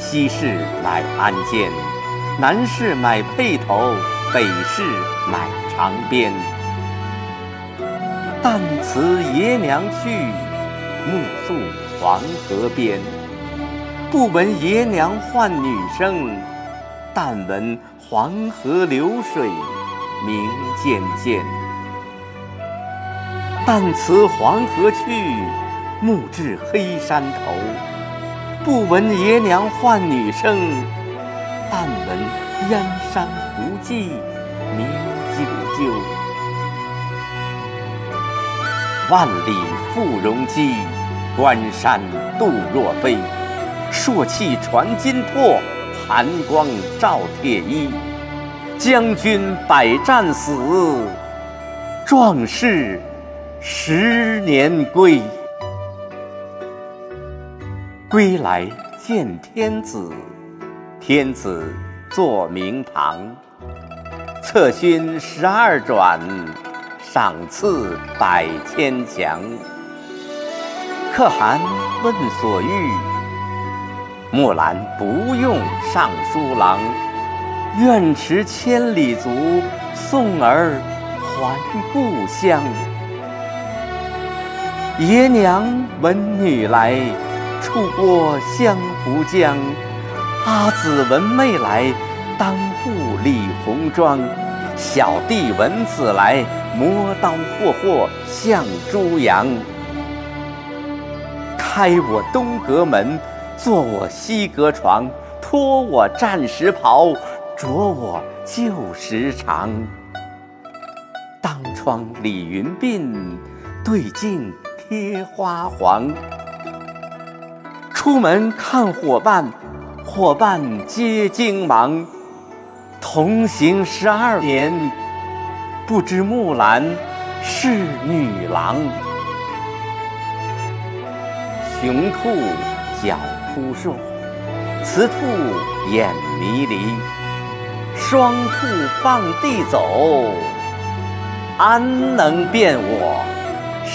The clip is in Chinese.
西市买鞍鞯，南市买辔头，北市买长鞭。但辞爷娘去，暮宿黄河边。不闻爷娘唤女声，但闻黄河流水鸣溅溅。但辞黄河去，暮至黑山头。不闻爷娘唤女声，但闻燕山胡骑鸣啾啾。万里赴戎机，关山度若飞。朔气传金柝，寒光照铁衣。将军百战死，壮士10年归。归来见天子，天子坐明堂。策勋12转，赏赐100千强。可汗问所欲，木兰不用尚书郎。愿驰千里足，送儿还故乡。爷娘闻女来，出过湘湖江。阿姊闻妹来，当户理红妆。小弟闻姊来，磨刀霍霍向猪羊。开我东阁门，坐我西阁床。脱我战时袍，着我旧时裳。当窗理云鬓，对镜贴花黄。出门看伙伴，伙伴皆惊忙。同行12年，不知木兰是女郎。雄兔脚扑朔，雌兔眼迷离。双兔傍地走，安能辨我